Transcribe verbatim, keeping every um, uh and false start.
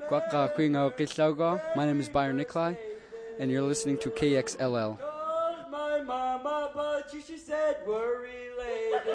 Quaqa Quingo Qitlaugo. My name is Byron Nikolai, and you're listening to K X L L. My mama, but she said we're related.